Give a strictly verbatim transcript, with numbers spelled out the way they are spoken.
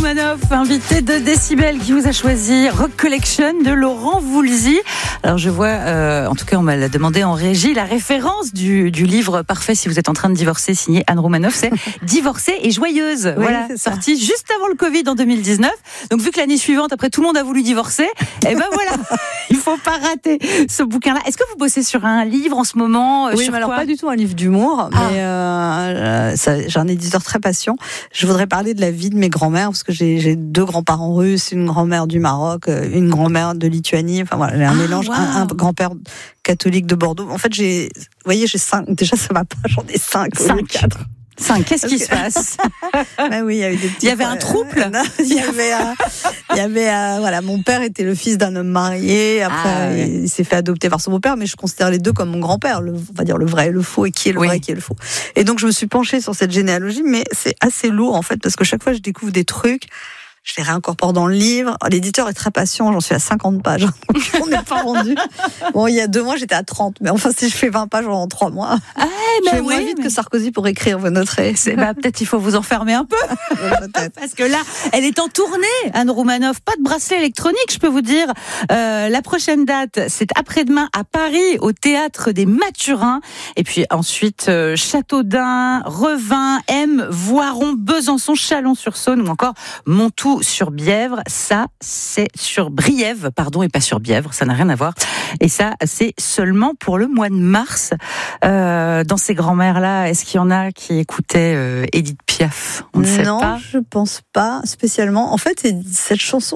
Romanoff, invité de Décibel, qui vous a choisi Rock Collection de Laurent Voulzy. Alors je vois, euh, en tout cas on m'a demandé en régie, la référence du, du livre parfait si vous êtes en train de divorcer, signé Anne Romanoff, c'est Divorcée et joyeuse. Oui, voilà, sorti juste avant le Covid en deux mille dix-neuf. Donc vu que l'année suivante, après tout le monde a voulu divorcer, et ben voilà, il faut pas rater ce bouquin-là. Est-ce que vous bossez sur un livre en ce moment? Oui, sur mais alors quoi? pas du tout un livre d'humour, Ah. mais euh, ça, j'ai un éditeur très patient. Je voudrais parler de la vie de mes grands-mères, parce que j'ai, j'ai deux grands-parents russes, une grand-mère du Maroc, une grand-mère de Lituanie. Enfin voilà, j'ai un Ah, mélange, wow. un, un grand-père catholique de Bordeaux. En fait, j'ai, vous voyez, j'ai cinq. Déjà, ça va pas. J'en ai cinq. Cinq. Quatre. Cinq. Qu'est-ce qui que... se passe? Bah oui, il y avait des petits. Il y avait un trouble. Euh, non, il y avait, un, il y avait, un, voilà, mon père était le fils d'un homme marié. Après, Ah, ouais. il, il s'est fait adopter par son beau-père, mais je considère les deux comme mon grand-père. Le, on va dire le vrai et le faux, et qui est le Oui. vrai, qui est le faux. Et donc, je me suis penchée sur cette généalogie, mais c'est assez lourd en fait, parce que chaque fois, je découvre des trucs. Je les réincorpore dans le livre. L'éditeur est très patient, j'en suis à cinquante pages. Donc on n'est pas rendu. Bon, il y a deux mois, j'étais à trente. Mais enfin, si je fais vingt pages en trois mois, Ah, je ben fais moins oui, vite mais... que Sarkozy pour écrire, vous noterez. C'est, bah, peut-être il faut vous enfermer un peu. Peut-être. Parce que là, elle est en tournée, Anne Romanoff. Pas de bracelet électronique, je peux vous dire. Euh, la prochaine date, c'est après-demain à Paris, au Théâtre des Mathurins. Et puis ensuite, euh, Châteaudun, Revin, M, Voiron, Besançon, Chalon-sur-Saône ou encore Montoux-sur-Bièvre. Ça, c'est sur Briève, pardon, et pas sur Bièvre. Ça n'a rien à voir. Et ça, c'est seulement pour le mois de mars. Euh, dans ces grands-mères-là, est-ce qu'il y en a qui écoutaient euh, Édith Piaf? On ne sait non, pas. je pense pas spécialement. En fait, c'est- cette chanson